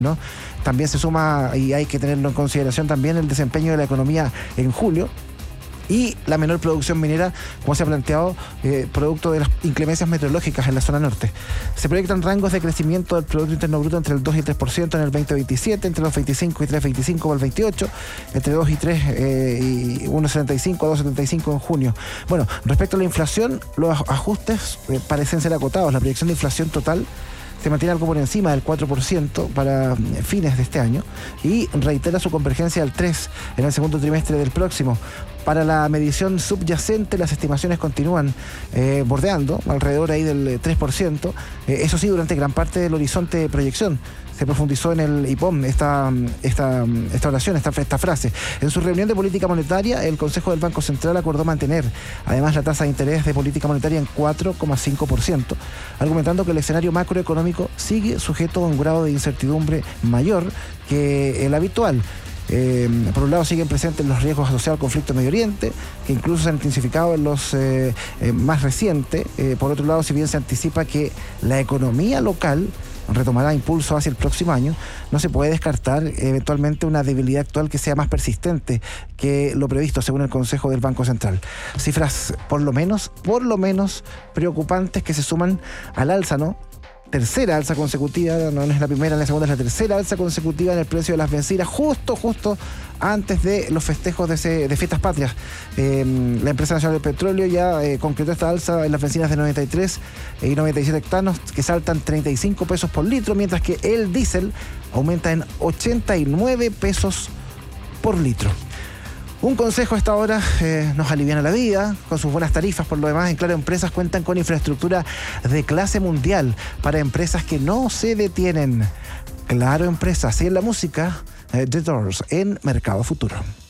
¿no? También se suma, y hay que tenerlo en consideración también, el desempeño de la economía en julio y la menor producción minera, como se ha planteado, producto de las inclemencias meteorológicas en la zona norte. Se proyectan rangos de crecimiento del Producto Interno Bruto entre el 2 y 3% en el 2027, entre los 25 y 3,25 para el 28, entre 2 y 3 y 1,75 a 2,75 en junio. Bueno, respecto a la inflación, los ajustes parecen ser acotados. La proyección de inflación total se mantiene algo por encima del 4% para fines de este año y reitera su convergencia al 3% en el segundo trimestre del próximo. Para la medición subyacente, las estimaciones continúan bordeando alrededor ahí del 3%. Eso sí, durante gran parte del horizonte de proyección. Se profundizó en el IPOM esta oración, esta frase. En su reunión de política monetaria, el Consejo del Banco Central acordó mantener además la tasa de interés de política monetaria en 4,5%, argumentando que el escenario macroeconómico sigue sujeto a un grado de incertidumbre mayor que el habitual. Por un lado siguen presentes los riesgos asociados al conflicto en Medio Oriente, que incluso se han intensificado en los más recientes. Por otro lado, si bien se anticipa que la economía local retomará impulso hacia el próximo año, no se puede descartar eventualmente una debilidad actual que sea más persistente que lo previsto según el Consejo del Banco Central. Cifras por lo menos preocupantes que se suman al alza, ¿no? Tercera alza consecutiva, no es la primera, la segunda es la tercera alza consecutiva en el precio de las bencinas, justo antes de los festejos de fiestas patrias. La Empresa Nacional del Petróleo ya concretó esta alza en las bencinas de 93 y 97 octanos, que saltan 35 pesos por litro, mientras que el diésel aumenta en 89 pesos por litro. Un consejo a esta hora nos aliviana la vida con sus buenas tarifas. Por lo demás, en Claro Empresas cuentan con infraestructura de clase mundial para empresas que no se detienen. Claro Empresas y en la música, The Doors en Mercado Futuro.